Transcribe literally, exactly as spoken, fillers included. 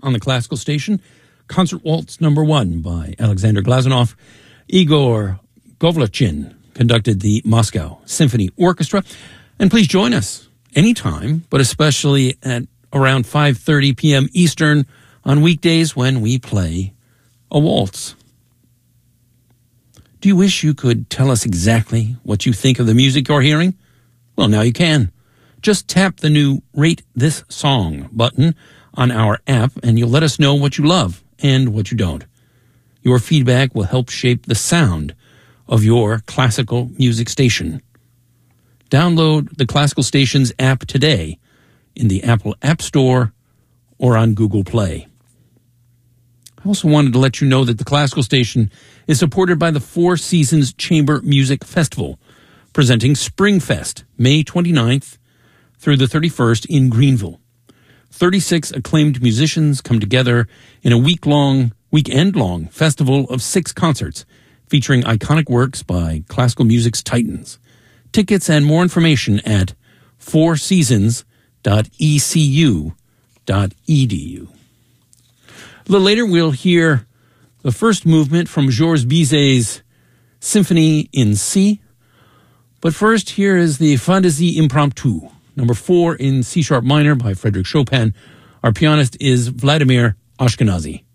on the classical station, Concert Waltz Number One by Alexander Glazunov. Igor Govlachin conducted the Moscow Symphony Orchestra. And please join us anytime, but especially at around five thirty p.m. Eastern on weekdays when we play a waltz. Do you wish you could tell us exactly what you think of the music you're hearing? Well, now you can. Just tap the new Rate This Song button on our app and you'll let us know what you love and what you don't. Your feedback will help shape the sound of your classical music station. Download the Classical Stations app today in the Apple App Store or on Google Play. I also wanted to let you know that the Classical Station is supported by the Four Seasons Chamber Music Festival, presenting Springfest, May twenty-ninth through the thirty-first in Greenville. thirty-six acclaimed musicians come together in a week-long, weekend-long festival of six concerts featuring iconic works by classical music's titans. Tickets and more information at four seasons dot e c u dot e d u. A little later, we'll hear the first movement from Georges Bizet's Symphony in C. But first, here is the Fantaisie Impromptu, number four in C-sharp minor by Frédéric Chopin. Our pianist is Vladimir Ashkenazy.